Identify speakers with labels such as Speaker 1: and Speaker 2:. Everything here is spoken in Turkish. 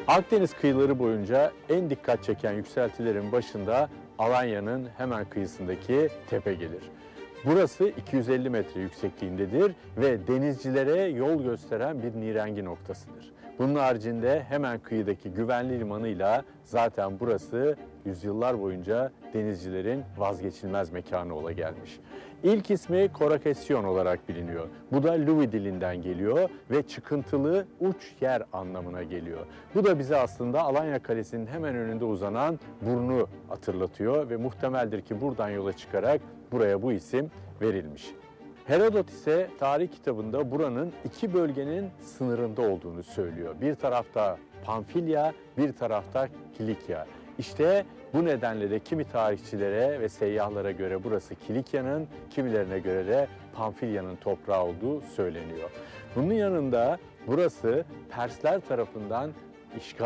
Speaker 1: Akdeniz kıyıları boyunca en dikkat çeken yükseltilerin başında Alanya'nın hemen kıyısındaki tepe gelir. Burası 250 metre yüksekliğindedir ve denizcilere yol gösteren bir nirengi noktasıdır. Bunun haricinde hemen kıyıdaki güvenli limanıyla zaten burası yüzyıllar boyunca denizcilerin vazgeçilmez mekanı ola gelmiş. İlk ismi Korakesyon olarak biliniyor. Bu da Luwi dilinden geliyor ve çıkıntılı uç yer anlamına geliyor. Bu da bize aslında Alanya Kalesi'nin hemen önünde uzanan burnu hatırlatıyor ve muhtemeldir ki buradan yola çıkarak buraya bu isim verilmiş. Herodot ise tarih kitabında buranın iki bölgenin sınırında olduğunu söylüyor. Bir tarafta Pamfilya, bir tarafta Kilikya. İşte bu nedenle de kimi tarihçilere ve seyyahlara göre burası Kilikya'nın, kimilerine göre de Pamfilya'nın toprağı olduğu söyleniyor. Bunun yanında burası Persler tarafından işgal